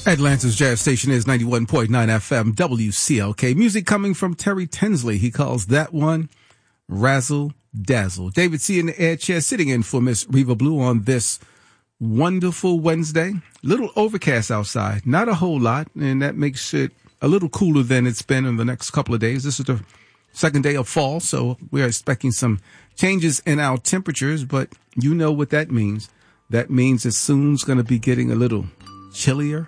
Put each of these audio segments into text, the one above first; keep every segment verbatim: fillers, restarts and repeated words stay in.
Atlanta's Jazz Station is ninety-one point nine F M, W C L K. Music coming from Terry Tinsley. He calls that one Razzle Dazzle. David C. in the air chair sitting in for Miss Reva Blue on this wonderful Wednesday. Little overcast outside, not a whole lot, and that makes it a little cooler than it's been in the next couple of days. This is the second day of fall, so we are expecting some changes in our temperatures, but you know what that means. That means it's soon's going to be getting a little chillier.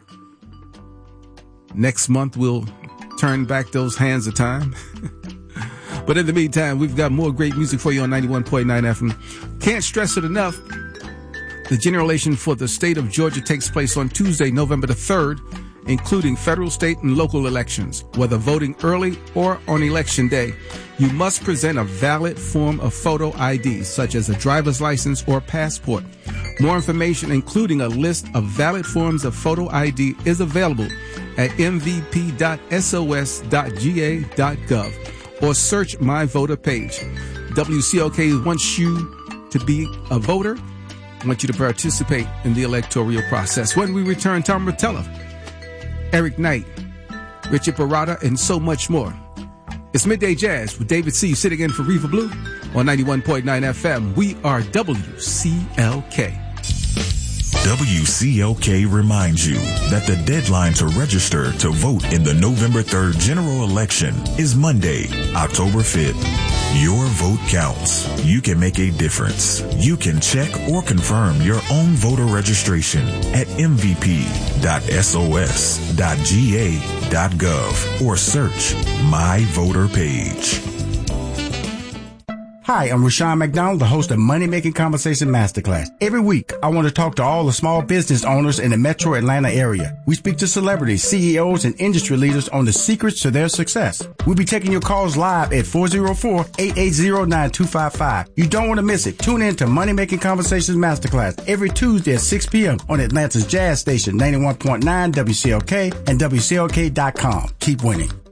Next month, we'll turn back those hands of time. But in the meantime, we've got more great music for you on ninety-one point nine F M. Can't stress it enough. The general election for the state of Georgia takes place on Tuesday, November the third, including federal, state, and local elections. Whether voting early or on election day, you must present a valid form of photo I D, such as a driver's license or passport. More information, including a list of valid forms of photo I D, is available at m v p dot s o s dot g a dot gov or search My Voter page. W C L K wants you to be a voter, wants you to participate in the electoral process. When we return, Tom Rotella, Eric Knight, Richard Parada, and so much more. It's Midday Jazz with David C. sitting in for Reva Blue on ninety-one point nine F M. We are W C L K. W C L K reminds you that the deadline to register to vote in the November third general election is Monday, October fifth. Your vote counts. You can make a difference. You can check or confirm your own voter registration at m v p dot s o s dot g a dot gov or search My Voter page. Hi, I'm Rashawn McDonald, the host of Money Making Conversation Masterclass. Every week, I want to talk to all the small business owners in the metro Atlanta area. We speak to celebrities, C E Os, and industry leaders on the secrets to their success. We'll be taking your calls live at four oh four, eight eight zero, nine two five five. You don't want to miss it. Tune in to Money Making Conversations Masterclass every Tuesday at six p.m. on Atlanta's Jazz Station, ninety-one point nine W C L K and W C L K dot com. Keep winning.